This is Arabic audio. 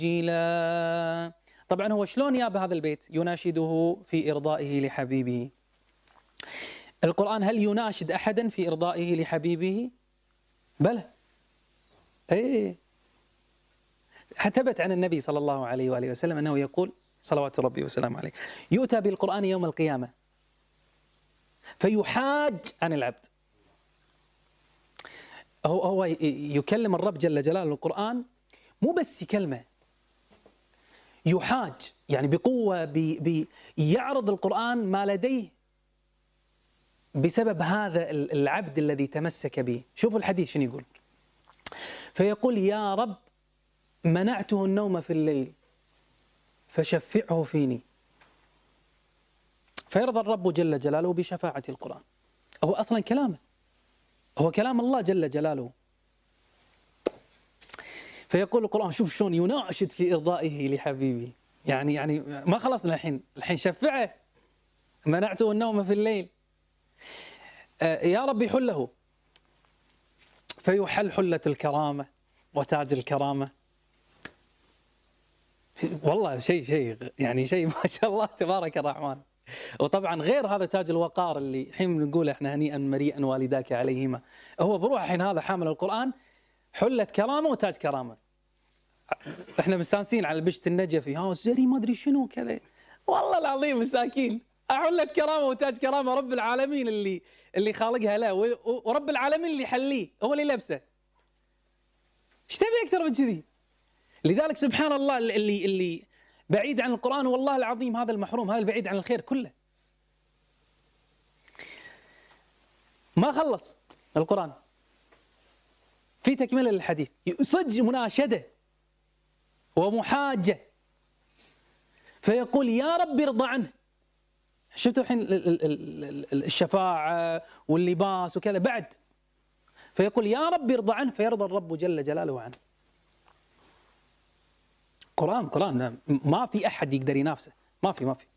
جيلا. طبعا هو شلون جاب هذا البيت؟ يناشده في إرضائه لحبيبه. القرآن هل يناشد أحدا في إرضائه لحبيبه؟ بلى. إيه، ثبت عن النبي صلى الله عليه وآله وسلم أنه يقول صلوات ربي وسلامه عليه: يؤتى بالقرآن يوم القيامة فيحاج عن العبد. هو يكلم الرب جل جلاله القرآن، مو بس كلمة، يحاج يعني بقوة، يعرض القرآن ما لديه بسبب هذا العبد الذي تمسك به. شوفوا الحديث شنو يقول: فيقول: يا رب منعته النوم في الليل فشفعه فيني. فيرضى الرب جل جلاله بشفاعة القرآن. هو أصلا كلامه، هو كلام الله جل جلاله. فيقول القرآن، شوف شلون يناشد في إرضائه لحبيبه. يعني ما خلصنا الحين شفعه، منعته النوم في الليل، يا رب يحله، فيحل حلة الكرامة وتاج الكرامة. والله شيء يعني شيء ما شاء الله تبارك الرحمن. وطبعا غير هذا تاج الوقار اللي الحين بنقول احنا هنيئا مريئا والداك عليهما، هو بروح الحين هذا حامل القرآن حلة كرامة وتاج كرامة. احنا مستانسين على البشت النجفي، ها الزري ما ادري شنو كذا، والله العظيم مساكين حلة كرامة وتاج كرامة رب العالمين اللي خالقها له، ورب العالمين اللي يحليه هو اللي لبسه. ايش تبي اكثر من كذي؟ لذلك سبحان الله اللي بعيد عن القرآن، والله العظيم هذا المحروم، هذا البعيد عن الخير كله. ما خلص القرآن، في تكملة للحديث، صدق مناشدة ومحاجة. فيقول: يا رب ارضى عنه. شفتوا الحين الشفاعة واللباس وكذا بعد. فيقول: يا رب ارضى عنه، فيرضى الرب جل جلاله عنه. قرآن ما في أحد يقدر ينافسه، ما في